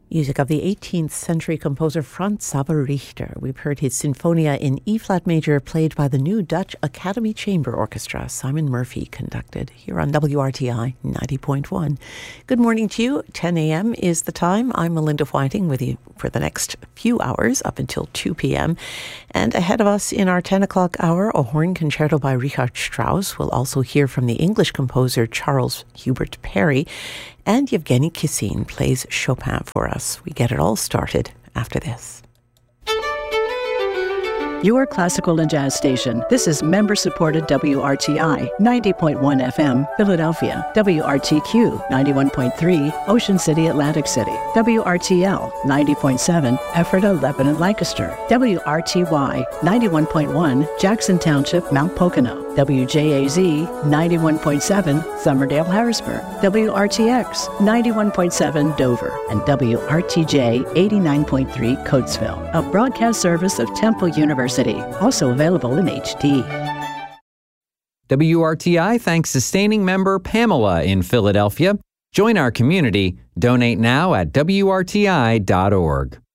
Music of the 18th century composer Franz Xaver Richter. We've heard his Sinfonia in E-flat major played by the new Dutch Academy Chamber Orchestra. Simon Murphy conducted here on WRTI 90.1. Good morning to you. 10 a.m. is the time. I'm Melinda Whiting with you for the next few hours up until 2 p.m. And ahead of us in our 10 o'clock hour, a horn concerto by Richard Strauss. We'll also hear from the English composer Charles Hubert Parry. And Yevgeny Kissin plays Chopin for us. We get it all started after this. Your classical and jazz station. This is member-supported WRTI 90.1 FM, Philadelphia. WRTQ 91.3, Ocean City, Atlantic City. WRTL 90.7, Ephrata, Lebanon, Lancaster. WRTY 91.1, Jackson Township, Mount Pocono. WJAZ 91.7, Summerdale, Harrisburg. WRTX 91.7, Dover. And WRTJ 89.3, Coatesville. A broadcast service of Temple University. Also available in HD. WRTI thanks sustaining member Pamela in Philadelphia. Join our community. Donate now at WRTI.org.